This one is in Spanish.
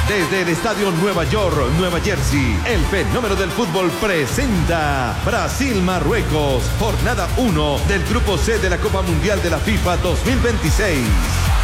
Desde el Estadio Nueva York, Nueva Jersey, el fenómeno del fútbol presenta Brasil-Marruecos, jornada 1 del Grupo C de la Copa Mundial de la FIFA 2026.